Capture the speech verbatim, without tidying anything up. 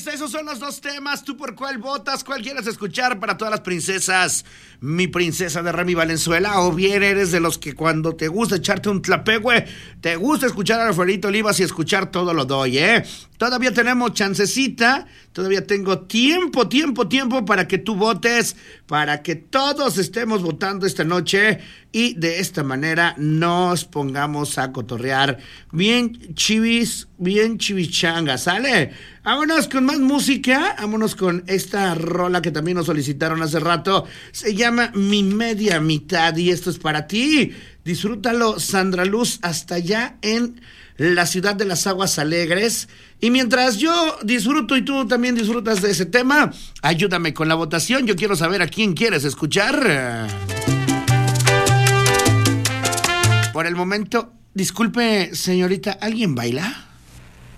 está, esos son los dos temas. ¿Tú por cuál votas? ¿Cuál quieres escuchar para todas las princesas? Mi princesa de Remy Valenzuela, o bien eres de los que cuando te gusta echarte un tlapehue, te gusta escuchar a Alfredito Olivas y escuchar todo lo doy, ¿eh? Todavía tenemos chancecita, todavía tengo tiempo, tiempo, tiempo para que tú votes, para que todos estemos votando esta noche y de esta manera nos pongamos a cotorrear bien chivis, bien chivichanga, ¿sale? Vámonos con más música, vámonos con esta rola que también nos solicitaron hace rato, se llama Mi Media Mitad y esto es para ti. Disfrútalo, Sandra Luz, hasta allá en la ciudad de las aguas alegres. Y mientras yo disfruto y tú también disfrutas de ese tema, ayúdame con la votación. Yo quiero saber a quién quieres escuchar. Por el momento, disculpe, señorita, ¿alguien baila?